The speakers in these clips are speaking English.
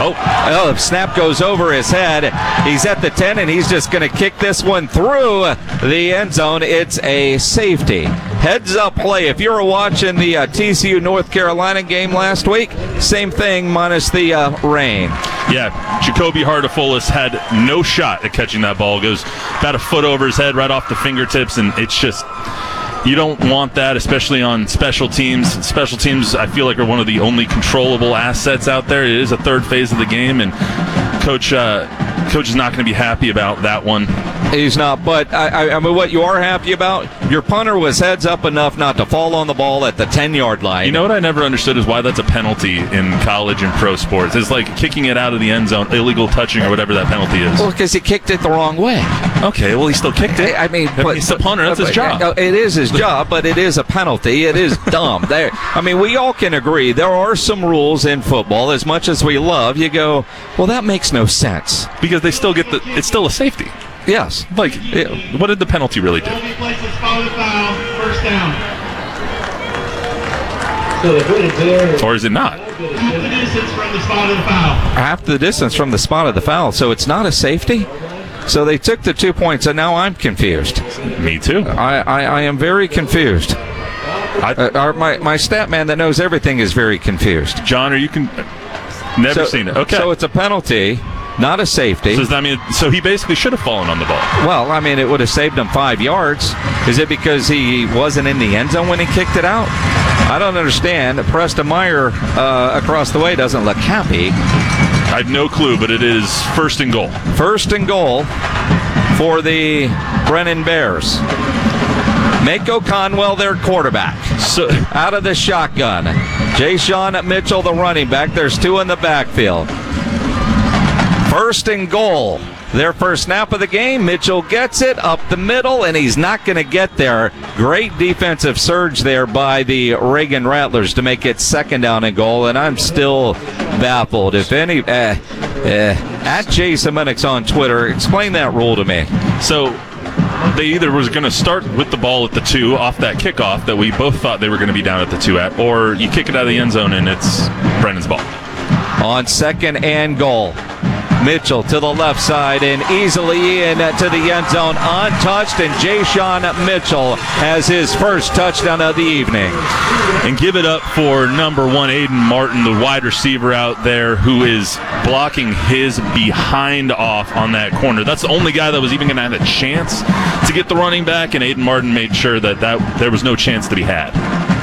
Oh, snap goes over his head. He's at the 10, and he's just going to kick this one through the end zone. It's a safety. Heads-up play. If you were watching the TCU North Carolina game last week, same thing minus the rain. Yeah, Jacoby Hartafulis had no shot at catching that ball. It goes about a foot over his head, right off the fingertips, and it's just... You don't want that, especially on special teams. Special teams, I feel like, are one of the only controllable assets out there. It is a third phase of the game, and Coach is not going to be happy about that one. He's not, but I mean, what you are happy about, your punter was heads up enough not to fall on the ball at the 10-yard line. You know what I never understood is why that's a penalty in college and pro sports. It's like kicking it out of the end zone, illegal touching or whatever that penalty is. Well, because he kicked it the wrong way. Okay, well, he still kicked it. I mean, he's the punter. That's his job. It is his job, but it is a penalty. It is dumb. We all can agree there are some rules in football. As much as we love, you go, well, that makes no sense. Because they still get it's still a safety. Yes. Like, what did the penalty really do? First down. Or is it not? Half the distance from the spot of the foul, so it's not a safety? So they took the 2 points, and now I'm confused. Me too. I am very confused. My stat man that knows everything is very confused. John, never seen it. Okay. So it's a penalty, not a safety. So does that mean he basically should have fallen on the ball? Well, I mean, it would have saved him 5 yards. Is it because he wasn't in the end zone when he kicked it out? I don't understand. Preston Meyer across the way doesn't look happy. I have no clue, but it is first and goal. First and goal For the Brennan Bears. Mako Conwell, their quarterback. So, out of the shotgun. Jay-Sean Mitchell, the running back. There's two in the backfield. First and goal. Their first snap of the game. Mitchell gets it up the middle, and he's not going to get there. Great defensive surge there by the Reagan Rattlers to make it second down and goal, and I'm still baffled. If any, at Jason Minix on Twitter, explain that rule to me. So they either was going to start with the ball at the 2 off that kickoff that we both thought they were going to be down at the 2 at, or you kick it out of the end zone and it's Brennan's ball. On second and goal, Mitchell to the left side and easily in to the end zone untouched, and Jay-Sean Mitchell has his first touchdown of the evening. And give it up for number 1, Aiden Martin, the wide receiver out there who is blocking his behind off on that corner. That's the only guy that was even going to have a chance to get the running back, and Aiden Martin made sure that there was no chance to be had.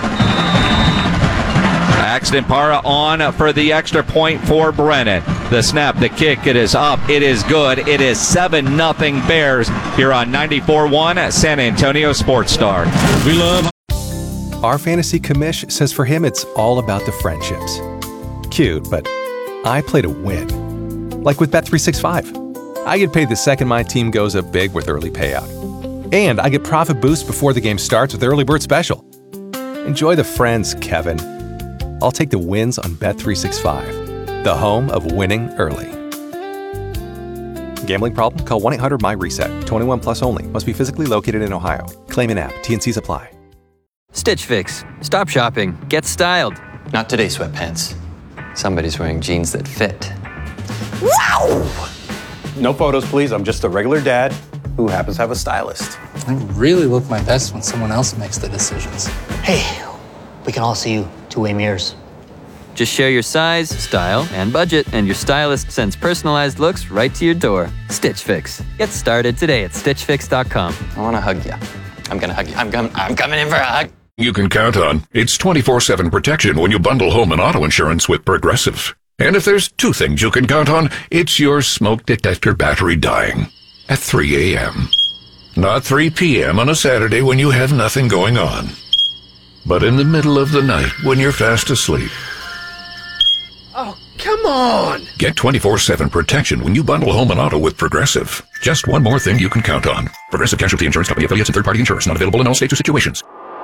Axton Para on for the extra point for Brennan. The snap, the kick, it is up, it is good. It is 7-0 Bears here on 94.1 San Antonio Sports Star. We love. Our fantasy commish says for him it's all about the friendships. Cute, but I play to win. Like with Bet365. I get paid the second my team goes up big with early payout. And I get profit boost before the game starts with Early Bird Special. Enjoy the friends, Kevin. I'll take the wins on Bet365, the home of winning early. Gambling problem? Call 1-800-MY-RESET. 21 plus only. Must be physically located in Ohio. Claim in app. T&Cs apply. Stitch Fix. Stop shopping. Get styled. Not today, sweatpants. Somebody's wearing jeans that fit. Wow! No photos, please. I'm just a regular dad who happens to have a stylist. I really look my best when someone else makes the decisions. Hey, we can all see you two-way mirrors. Just share your size, style, and budget, and your stylist sends personalized looks right to your door. Stitch Fix. Get started today at StitchFix.com. I want to hug you. I'm going to hug you. I'm coming in for a hug. You can count on. It's 24/7 protection when you bundle home and auto insurance with Progressive. And if there's two things you can count on, it's your smoke detector battery dying at 3 a.m. Not 3 p.m. on a Saturday when you have nothing going on, but in the middle of the night when you're fast asleep. Oh, come on! Get 24/7 protection when you bundle home and auto with Progressive. Just one more thing you can count on. Progressive Casualty Insurance Company, affiliates, and third-party insurance. Not available in all states or situations.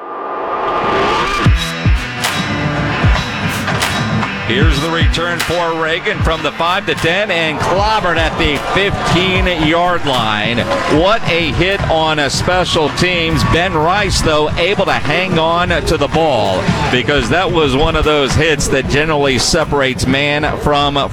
Here's the return for Reagan from the 5 to 10 and clobbered at the 15-yard line. What a hit on a special teams. Ben Rice, though, able to hang on to the ball because that was one of those hits that generally separates man from